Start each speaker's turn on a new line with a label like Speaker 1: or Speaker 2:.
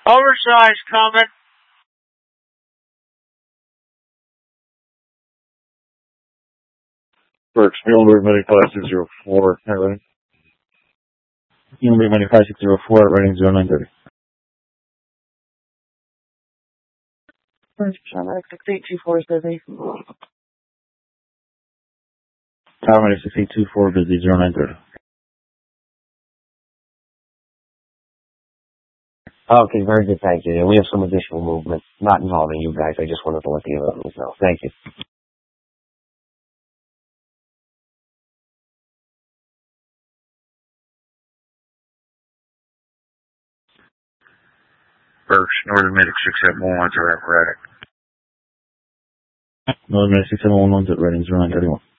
Speaker 1: Oversized coming.
Speaker 2: Works. Muhlenberg Medic 5604. Hi, ready? Muhlenberg Medic 5604, rating 0930.
Speaker 3: Paramedic 6824 is busy.
Speaker 2: Paramedic 6824, busy 0930.
Speaker 3: Okay, very good, thank you. And we have some additional movement, not involving you guys. I just wanted to let the others know. Thank you.
Speaker 1: First, Northern Medic 6711 to apparatus.
Speaker 2: Northern Medic 6711 at rating 0931.